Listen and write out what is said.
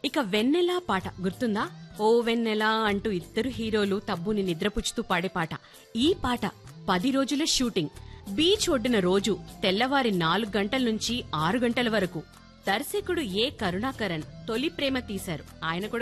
ఇక వెన్నెలా పాట గుర్తుందా? ఓ వెన్నెలా అంటూ ఇద్దరు హీరోలు తబ్బుని నిద్రపుచ్చుతూ పాడే పాట. ఈ పాట 10 రోజుల షూటింగ్. బీచ్ ఒడ్డున రోజు తెల్లవారి 4 గంటల నుంచి 6 గంటల వరకు. దర్శకుడు ఏ కరుణాకరన్ తొలి ప్రేమ తీశారు. ఆయన కూడా